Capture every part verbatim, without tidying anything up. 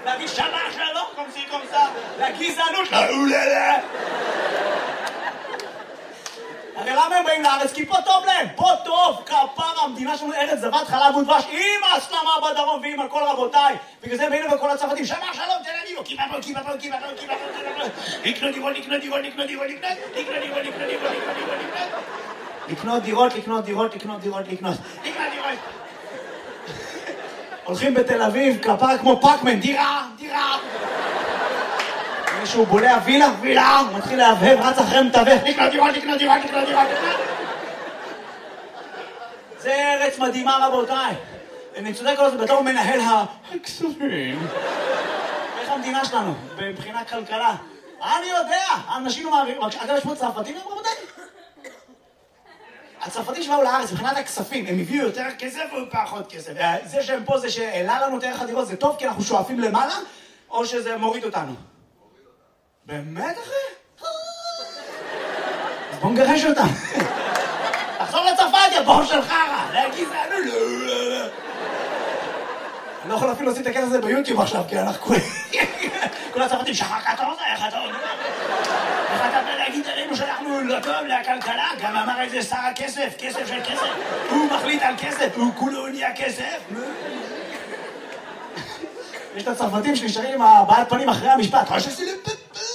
להגיד שמה שלום, קומסי קומסה, לגזענות, לאוללה. הרי למה הם באים לארץ? כי פה טוב להם, פה טוב, כפר המדינה שלנו ארץ זבת חלב ודבש עם ההסלמה בדרום ועם הכל רבותיי. בגלל זה הם באים לכל הצרפתים, שמה שלום, תל אביב, קיבה פה, קיבה פה, קיבה פה, קיבה פה, קיבה פה, לקנות דירות, לקנות דירות, לקנות דירות, לקנות דירות, לקנות דירות, לקנות דירות, לקנות דירות, לקנות דירות, לקנות לקנות דירות. הולכים בתל אביב, כפר כמו פאקמן, דירה, דירה. מישהו בולע וילה, וילה, הוא מתחיל להבהב, רץ אחרי מתווך, לקנות דירות, לקנות דירות, לקנות דירות. זה ארץ מדהימה רבותיי. אני צודק כל זה בתור מנהל הכספים. איך המדינה שלנו, מבחינה כלכלה? אני יודע, האנשים לא מעבירים, אגב יש פה צרפתים גם רבותיי? הצרפתים שבאו לארץ, מבחינת הכספים, הם הביאו יותר כסף או פחות כסף? זה שהם פה, זה שהעלה לנו את ערך הדירות, זה טוב כי אנחנו שואפים למעלה, או שזה מוריד אותנו? באמת אחי? אז בוא נגרש אותם. תחזור לצרפת, יא בור של חרא. לגזענו, לא, לא, לא. אני לא יכול אפילו להוציא את הקטע הזה ביוטיוב עכשיו, כי אנחנו כולם... כל הצרפתים, שחר אתה רוצה, איך אתה אומר? איך אתה בא להגיד עלינו שאנחנו לא טוב לכלכלה? גם אמר איזה שר הכסף, כסף של כסף. הוא מחליט על כסף, הוא כולו נהיה כסף. יש את הצרפתים שנשארים עם הבעת פנים אחרי המשפט. ראש עשי לפפה.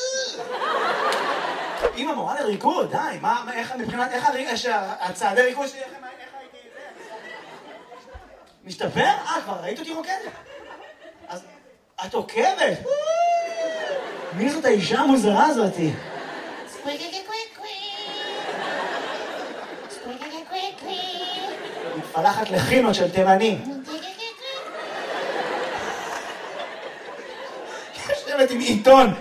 אם המורה לריקוד, די, מה, איך, מבחינת, איך הצעדי ריקוד שלי, איך הייתי זה? משתפר? אה, כבר ראית אותי רוקדת? אז, את עוקבת? מי זאת האישה המוזרה הזאתי? מתפלחת לחינות של תימנים. יושבת עם עיתון.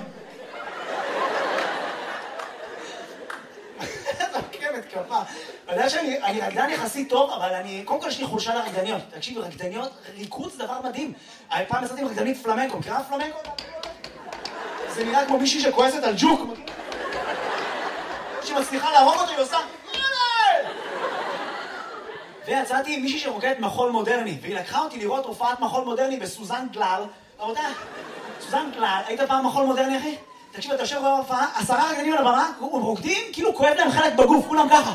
אתה יודע שאני רקדן יחסית טוב, אבל אני, קודם כל יש לי חולשה לרקדניות. תקשיב, רקדניות, ריקוד זה דבר מדהים. פעם עשיתי עם רקדנית פלמנקו, מכירה פלמנקו? זה נראה כמו מישהי שכועסת על ג'וק. שמצליחה להרוג אותו, היא עושה... ויצאתי עם מישהי שרוקדת מחול מודרני, והיא לקחה אותי לראות הופעת מחול מודרני בסוזן גלל. רבותיי, סוזן גלל, היית פעם מחול מודרני, אחי? תקשיב, אתה יושב בהופעה, עשרה רקדנים על הבמה, הם רוקדים, כאילו כואב להם חלק בגוף, כולם ככה.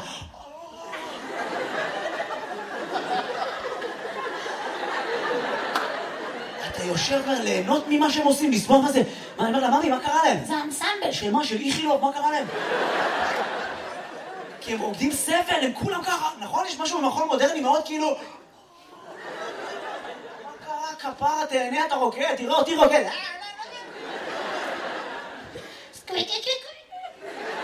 אתה יושב ליהנות ממה שהם עושים, לסבור מה זה. מה, אני אומר לה, ממי, מה קרה להם? זה האנסמבל של מה, של איכילוב, מה קרה להם? כי הם רוקדים סבל, הם כולם ככה. נכון, יש משהו במחול מודרני מאוד כאילו... מה קרה, כפרה, תהנה, אתה רוקד, תראה אותי רוקד. סקוויקי